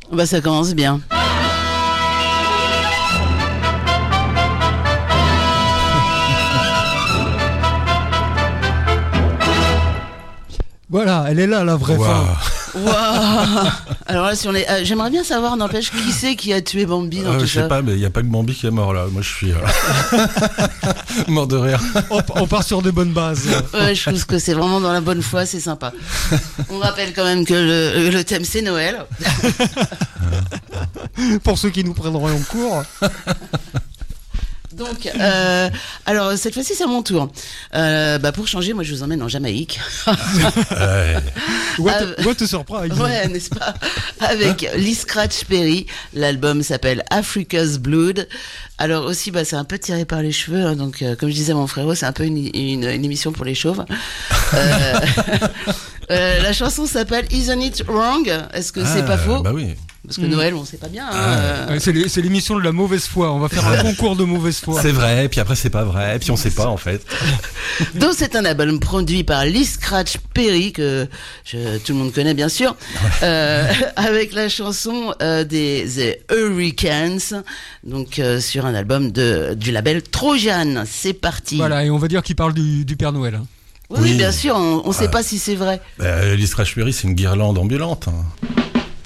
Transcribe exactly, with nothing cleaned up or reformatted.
Bah ça commence bien. Voilà, elle est là, la vraie Wow. fin. Waouh. Alors là, si on est, euh, j'aimerais bien savoir, n'empêche, qui c'est qui a tué Bambi dans Euh, tout je sais ça. pas, mais il n'y a pas que Bambi qui est mort là. Moi je suis euh, mort de rire. On, on part sur des bonnes bases. Ouais, je trouve que c'est vraiment dans la bonne foi, c'est sympa. On rappelle quand même que le, le thème c'est Noël. Pour ceux qui nous prendront en cours. Donc, euh, alors cette fois-ci c'est à mon tour. Euh, bah pour changer, moi je vous emmène en Jamaïque. Ouais. What, Euh, what a surprise. Ouais, n'est-ce pas? Avec Lee Scratch Perry. L'album s'appelle Africa's Blood. Alors aussi, bah, c'est un peu tiré par les cheveux. Hein, donc, euh, comme je disais à mon frérot, c'est un peu une, une, une émission pour les chauves. Euh, euh, la chanson s'appelle Isn't It Wrong? Est-ce que c'est Ah, pas faux? Bah oui. Parce que Noël, on sait pas bien. Hein, Ah, euh. Ouais, c'est, les- c'est l'émission de la mauvaise foi. On va faire un concours de mauvaise foi. C'est vrai, puis après c'est pas vrai, puis on sait pas en fait. Donc c'est un album produit par Lee Scratch Perry que je, tout le monde connaît bien sûr, euh, avec la chanson euh, des The Hurricanes, donc euh, sur un album de du label Trojan. C'est parti. Voilà, et on va dire qu'il parle du, du Père Noël. hein. Oui, oui, Oui. bien sûr, on, on sait Ah. pas si c'est vrai. Bah, Lee Scratch Perry, c'est une guirlande ambulante. hein.